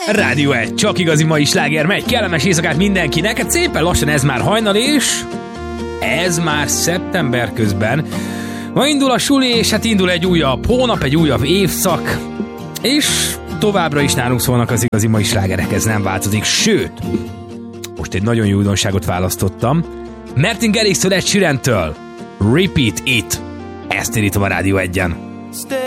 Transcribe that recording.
Rádió 1, csak igazi mai sláger megy, kellemes éjszakát mindenkinek, hát szépen lassan ez már hajnal, és ez már szeptember közben. Ma indul a suli, és hát indul egy újabb hónap, egy újabb évszak, és továbbra is nálunk szólnak az igazi mai slágerek, ez nem változik, sőt, most egy nagyon jó újdonságot választottam, Martin Garrix-től, Ed Sheeran-től, Repeat It, ezt érítom a Rádió 1-en.